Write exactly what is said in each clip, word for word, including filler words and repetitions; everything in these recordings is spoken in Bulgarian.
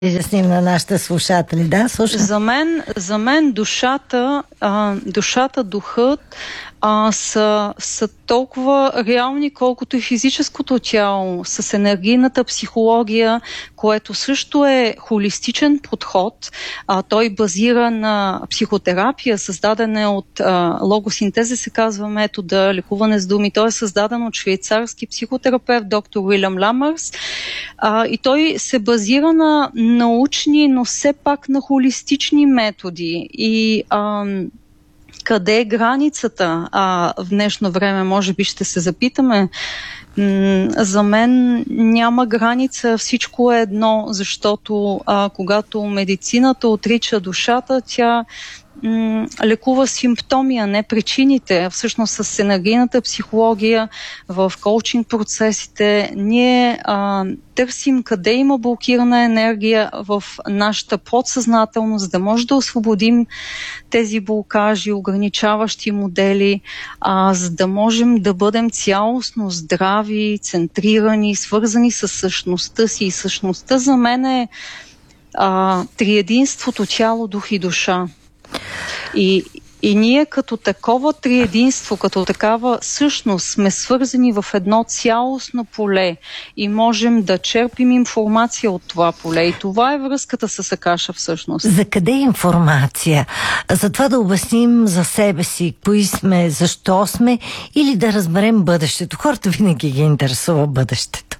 изясним на нашите слушатели. Да, слушай. За мен, за мен душата, а, душата, духът а, са, са толкова реални, колкото и физическото тяло, с енергийната психология, което също е холистичен подход. А, той базира на психотерапия, създадена е от а, логосинтеза, се казва метода лекуване с думи. Той е създаден от швейцарски психотерапевт доктор Уилям Ламърс а, и той се базира на научни, но все пак на холистични методи. И а, къде е границата? А, в днешно време може би ще се запитаме. М- за мен няма граница, всичко е едно, защото а, когато медицината отрича душата, тя м- лекува симптоми, а не причините. Всъщност с енергийната психология в коучинг процесите ние а, търсим къде има блокирана енергия в нашата подсъзнателност, за да може да освободим тези блокажи, ограничаващи модели, а, за да можем да бъдем цялостно здрави, центрирани, свързани с същността си. И същността за мен е а, триединството тяло, дух и душа. И, и ние като такова триединство, като такава същност сме свързани в едно цялостно поле и можем да черпим информация от това поле. И това е връзката с Акаша всъщност. За къде е информация? За това да обясним за себе си, кои сме, защо сме или да разберем бъдещето. Хората винаги ги интересува бъдещето.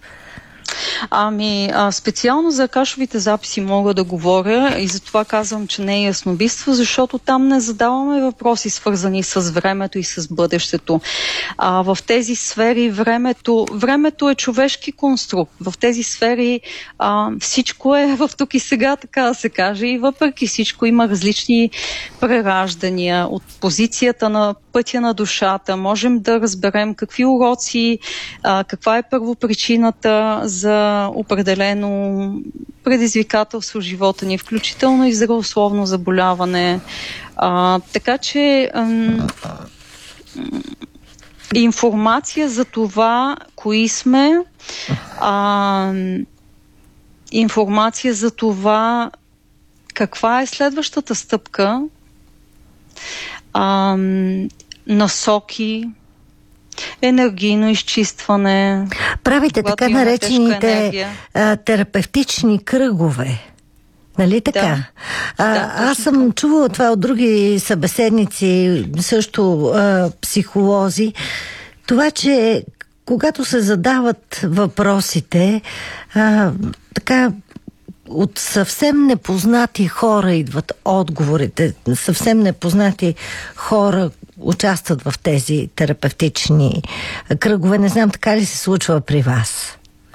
Ами, а, специално за акашовите записи мога да говоря и затова казвам, че не е ясновидство, защото там не задаваме въпроси свързани с времето и с бъдещето. А, в тези сфери времето, времето е човешки конструкт. В тези сфери а, всичко е в тук и сега, така да се каже, и въпреки всичко има различни прераждания от позицията на пътя на душата. Можем да разберем какви уроци, а, каква е първопричината за определено предизвикателство в живота ни, включително и здравословно заболяване. А, така че ам, информация за това, кои сме, а, информация за това каква е следващата стъпка, а, насоки, енергийно изчистване. Правите така наречените а, терапевтични кръгове. Нали така? Да. А, да, аз съм чувала това от други събеседници, също а, психолози. Това, че когато се задават въпросите, а, така от съвсем непознати хора идват отговорите. Съвсем непознати хора участват в тези терапевтични кръгове. Не знам, така ли се случва при вас?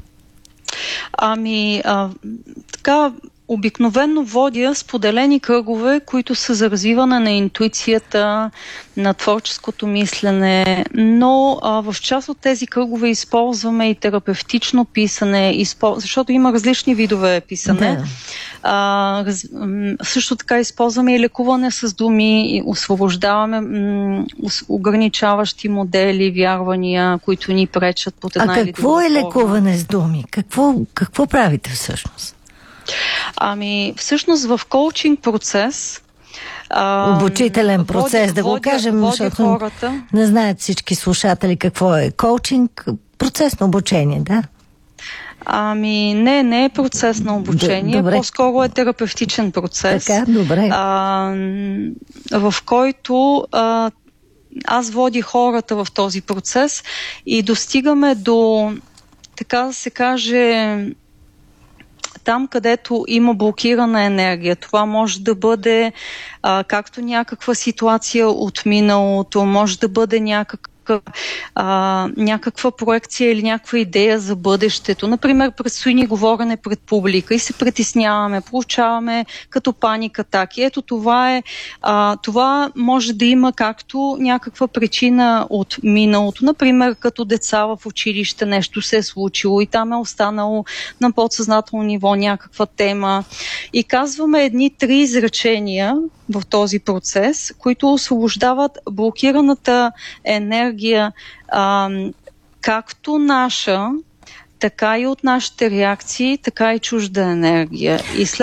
Ами, а, така, обикновено водя споделени кръгове, които са за развиване на интуицията, на творческото мислене, но а, в част от тези кръгове използваме и терапевтично писане, изпол... защото има различни видове писане. Да. А, раз... Също така използваме и лекуване с думи, и освобождаваме м- ограничаващи модели, вярвания, които ни пречат под една или или друга форма. А какво е форма. лекуване с думи? Какво, какво правите всъщност? Ами, всъщност в коучинг процес, а, обучителен процес, водя, да го кажем, водя защото хората. Не знаят всички слушатели какво е коучинг, процес на обучение, да? Ами, не, не е процес на обучение, добре. По-скоро е терапевтичен процес. Така, добре. А, в който а, аз водя хората в този процес и достигаме до, така да се каже, там, където има блокирана енергия. Това може да бъде а, както някаква ситуация от миналото, може да бъде някакъв А, някаква проекция или някаква идея за бъдещето. Например, предстои ни говорене пред публика и се притесняваме, получаваме като паник атаки. Ето това е, а, това може да има както някаква причина от миналото. Например, като деца в училище нещо се е случило и там е останало на подсъзнателно ниво някаква тема. И казваме едни три изречения в този процес, които освобождават блокираната енергия, а, както наша, така и от нашите реакции, така и чужда енергия. И след